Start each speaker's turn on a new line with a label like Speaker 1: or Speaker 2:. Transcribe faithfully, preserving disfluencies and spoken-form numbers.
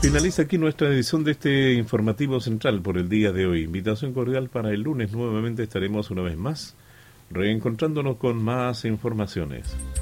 Speaker 1: Finaliza aquí nuestra edición de este informativo central por el día de hoy. Invitación cordial para el lunes. Nuevamente estaremos una vez más reencontrándonos con más informaciones.